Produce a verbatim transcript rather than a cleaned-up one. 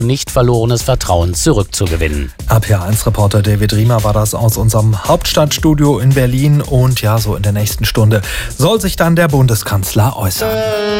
nicht verlorenes Vertrauen zurückzugewinnen. R P A eins Reporter David Riemer war das aus unserem Hauptstadtstudio in Berlin. Und ja, so in der nächsten Stunde soll sich dann der Bundeskanzler äußern.